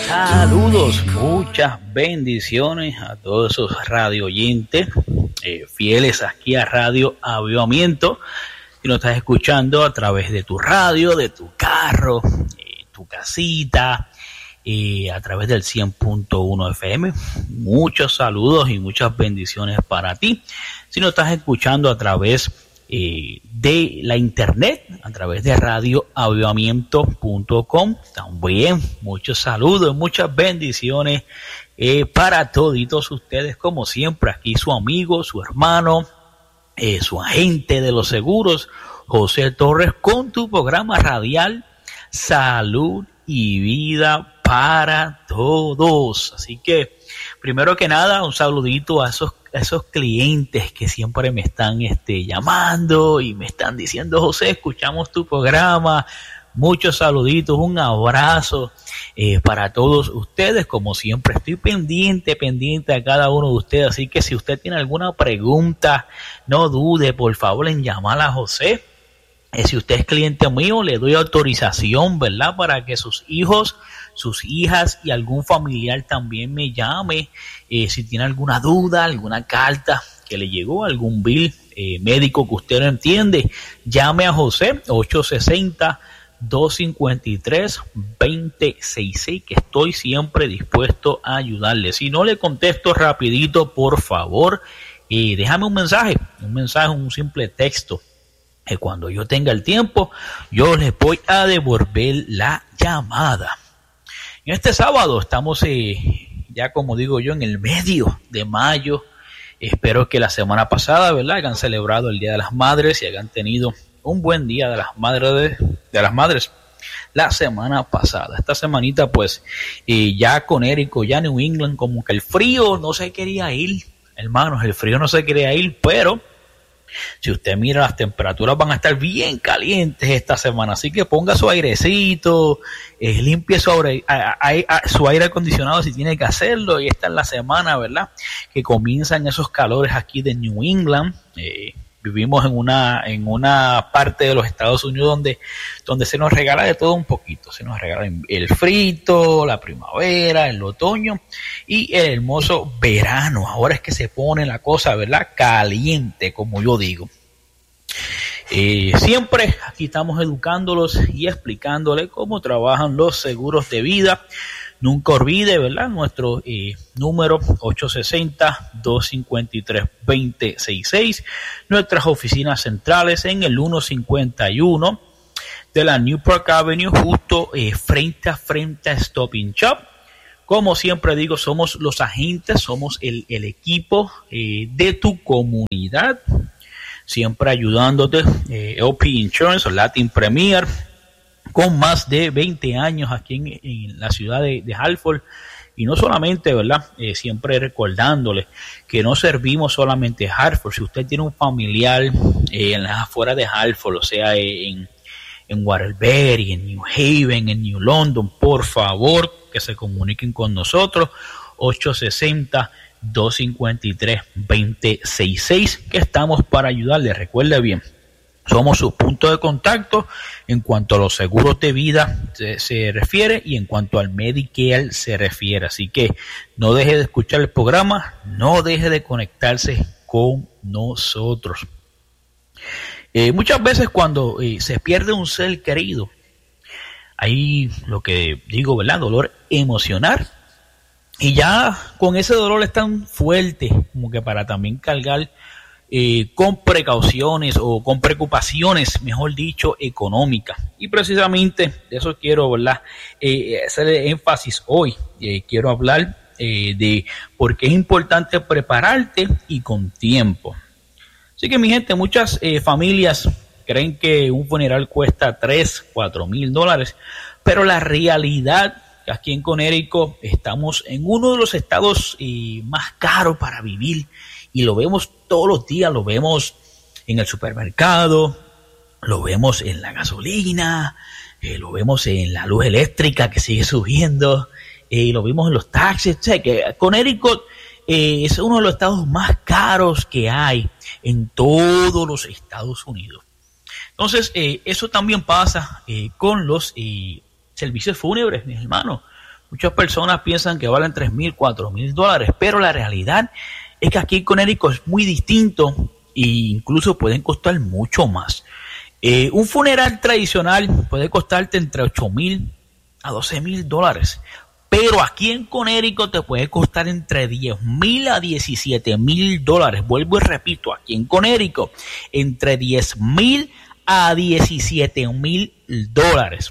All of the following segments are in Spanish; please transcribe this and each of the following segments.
Saludos, muchas bendiciones a todos esos radio oyentes fieles aquí a Radio Avivamiento. Si nos estás escuchando a través de tu radio, de tu carro, tu casita, a través del 100.1 FM, muchos saludos y muchas bendiciones para ti. Si nos estás escuchando a través de la internet, a través de radioavivamiento.com, también muchos saludos, muchas bendiciones para toditos ustedes, como siempre, aquí su amigo, su hermano, su agente de los seguros, José Torres, con tu programa radial Salud y Vida para Todos. Así que, primero que nada, un saludito a esos clientes que siempre me están llamando y me están diciendo: José, escuchamos tu programa. Muchos saluditos, un abrazo para todos ustedes. Como siempre, estoy pendiente a cada uno de ustedes. Así que si usted tiene alguna pregunta, no dude, por favor, en llamar a José. Si usted es cliente mío, le doy autorización, ¿verdad?, para que sus hijos, sus hijas y algún familiar también me llame si tiene alguna duda, alguna carta que le llegó, algún bill médico que usted no entiende. Llame a José, 860-253-2066, que estoy siempre dispuesto a ayudarle. Si no le contesto rapidito, por favor, déjame un mensaje, un simple texto. Cuando yo tenga el tiempo, yo les voy a devolver la llamada. En este sábado estamos ya, como digo yo, en el medio de mayo. Espero que la semana pasada, ¿verdad?, hayan celebrado el Día de las Madres y hayan tenido un buen Día de las Madres la semana pasada. Esta semanita, pues, ya Conérico, ya New England, como que el frío no se quería ir, hermanos, el frío no se quería ir, pero si usted mira, las temperaturas van a estar bien calientes esta semana, así que ponga su airecito, limpie su aire acondicionado si tiene que hacerlo. Y esta es la semana, ¿verdad?, que comienzan esos calores aquí de New England. Vivimos en una parte de los Estados Unidos donde se nos regala de todo un poquito. Se nos regala el frito, la primavera, el otoño y el hermoso verano. Ahora es que se pone la cosa, ¿verdad?, caliente, como yo digo. Siempre aquí estamos educándolos y explicándoles cómo trabajan los seguros de vida. Nunca olvide, ¿verdad?, nuestro número 860-253-2066. Nuestras oficinas centrales en el 151 de la Newport Avenue, justo frente a Stop and Shop. Como siempre digo, somos los agentes, somos el equipo de tu comunidad, siempre ayudándote. OP Insurance o Latin Premier, con más de 20 años aquí en la ciudad de Hartford. Y no solamente, ¿verdad?, siempre recordándole que no servimos solamente Hartford. Si usted tiene un familiar en las afueras de Hartford, o sea, en Waterbury, en New Haven, en New London, por favor, que se comuniquen con nosotros, 860-253-2066, que estamos para ayudarle. Recuerde bien, somos su punto de contacto en cuanto a los seguros de vida se refiere y en cuanto al Medicare se refiere. Así que no deje de escuchar el programa, no deje de conectarse con nosotros. Muchas veces cuando se pierde un ser querido, hay lo que digo, ¿verdad?, dolor emocional. Y ya con ese dolor es tan fuerte como que para también cargar con precauciones o con preocupaciones, mejor dicho, económicas. Y precisamente de eso quiero, ¿verdad?, hacer énfasis hoy. Quiero hablar de por qué es importante prepararte y con tiempo. Así que, mi gente, muchas familias creen que un funeral cuesta $3,000-4,000, pero la realidad, aquí en Connecticut estamos en uno de los estados más caros para vivir. Y lo vemos todos los días, lo vemos en el supermercado, lo vemos en la gasolina, lo vemos en la luz eléctrica que sigue subiendo, lo vimos en los taxis. O sea, que Connecticut es uno de los estados más caros que hay en todos los Estados Unidos. Entonces, eso también pasa con los servicios fúnebres, mis hermanos. Muchas personas piensan que valen $3,000, $4,000, pero la realidad es que aquí en Connecticut es muy distinto e incluso pueden costar mucho más. Un funeral tradicional puede costarte entre $8,000 a $12,000, pero aquí en Connecticut te puede costar entre $10,000 a $17,000. Vuelvo y repito, aquí en Connecticut entre $10,000 a $17,000.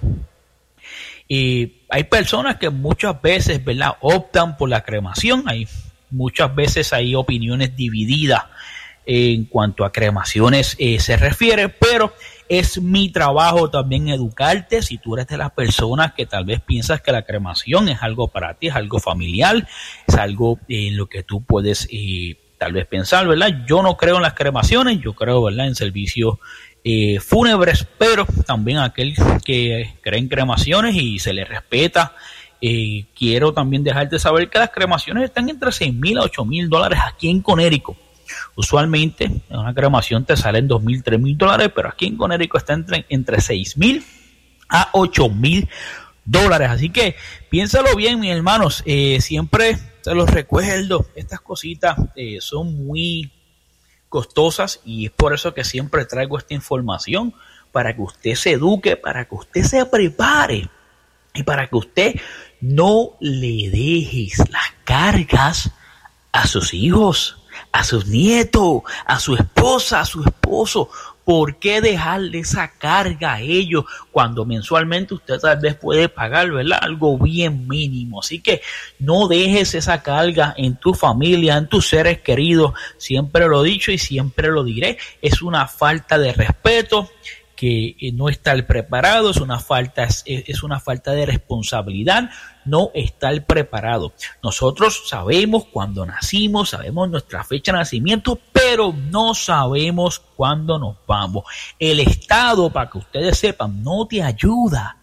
Hay personas que muchas veces, ¿verdad?, optan por la cremación. Muchas veces hay opiniones divididas en cuanto a cremaciones se refiere, pero es mi trabajo también educarte. Si tú eres de las personas que tal vez piensas que la cremación es algo para ti, es algo familiar, es algo en lo que tú puedes tal vez pensar, ¿verdad? Yo no creo en las cremaciones, yo creo, ¿verdad?, en servicios fúnebres, pero también aquel que cree en cremaciones y se le respeta. Quiero también dejarte saber que las cremaciones están entre $6,000 a $8,000 aquí en Connecticut. Usualmente una cremación te sale en $2,000, $3,000, pero aquí en Connecticut está entre $6,000 a $8,000. Así que piénsalo bien, mis hermanos. Siempre se los recuerdo, estas cositas son muy costosas y es por eso que siempre traigo esta información, para que usted se eduque, para que usted se prepare y para que usted no le dejes las cargas a sus hijos, a sus nietos, a su esposa, a su esposo. ¿Por qué dejarle esa carga a ellos cuando mensualmente usted tal vez puede pagar, ¿verdad?, algo bien mínimo? Así que no dejes esa carga en tu familia, en tus seres queridos. Siempre lo he dicho y siempre lo diré. Es una falta de respeto que no estar preparado, es una falta de responsabilidad no estar preparado. Nosotros sabemos cuándo nacimos, sabemos nuestra fecha de nacimiento, pero no sabemos cuándo nos vamos. El Estado, para que ustedes sepan, no te ayuda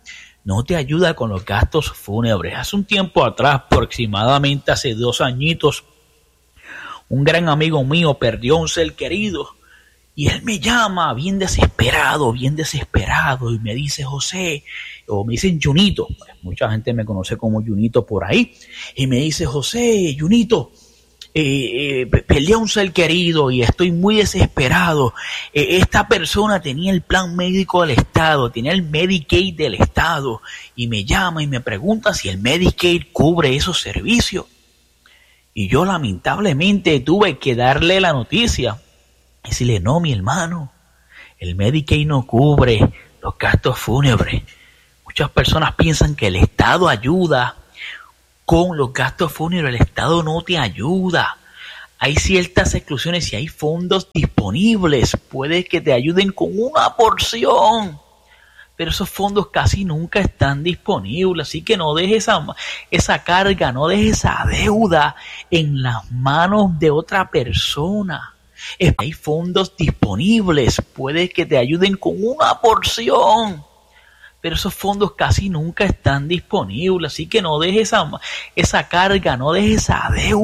con los gastos fúnebres. Hace un tiempo atrás, aproximadamente hace 2 añitos, un gran amigo mío perdió un ser querido. Y él me llama bien desesperado, y me dice, José, o me dicen Junito, mucha gente me conoce como Junito por ahí, y me dice, José, Junito, perdí a un ser querido y estoy muy desesperado. Esta persona tenía el plan médico del Estado, tenía el Medicaid del Estado, y me llama y me pregunta si el Medicaid cubre esos servicios. Y yo lamentablemente tuve que darle la noticia. Decirle, no, mi hermano, el Medicaid no cubre los gastos fúnebres. Muchas personas piensan que el Estado ayuda con los gastos fúnebres. El Estado no te ayuda. Hay ciertas exclusiones y hay fondos disponibles. Puede que te ayuden con una porción, pero esos fondos casi nunca están disponibles. Así que no dejes esa carga, no dejes esa deuda en las manos de otra persona. Hay fondos disponibles, puede que te ayuden con una porción, pero esos fondos casi nunca están disponibles. Así que no dejes esa carga, no dejes esa deuda